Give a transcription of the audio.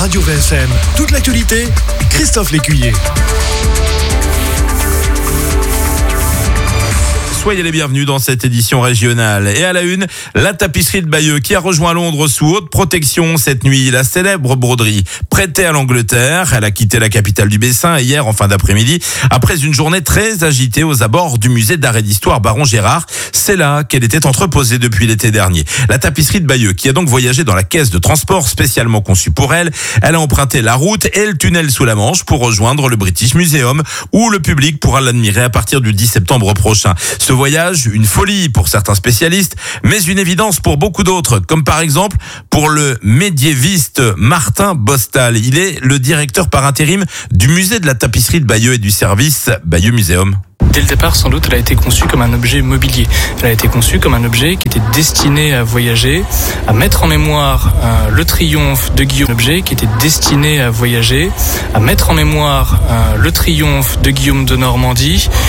Radio VSM. Toute l'actualité, Christophe Lécuyer. Soyez les bienvenus dans cette édition régionale. Et à la une, la tapisserie de Bayeux qui a rejoint Londres sous haute protection cette nuit. La célèbre broderie prêtée à l'Angleterre. Elle a quitté la capitale du Bessin hier en fin d'après-midi après une journée très agitée aux abords du musée d'art et d'histoire Baron Gérard. C'est là qu'elle était entreposée depuis l'été dernier. La tapisserie de Bayeux qui a donc voyagé dans la caisse de transport spécialement conçue pour elle. Elle a emprunté la route et le tunnel sous la Manche pour rejoindre le British Museum où le public pourra l'admirer à partir du 10 septembre prochain. Ce voyage, une folie pour certains spécialistes, mais une évidence pour beaucoup d'autres, comme par exemple pour le médiéviste Martin Bostal. Il est le directeur par intérim du musée de la tapisserie de Bayeux et du service Bayeux Museum. Dès le départ, sans doute, elle a été conçue comme un objet mobilier. Elle a été conçue comme un objet qui était destiné à voyager, à mettre en mémoire le triomphe de Guillaume. Un objet qui était destiné à voyager, à mettre en mémoire le triomphe de Guillaume de Normandie.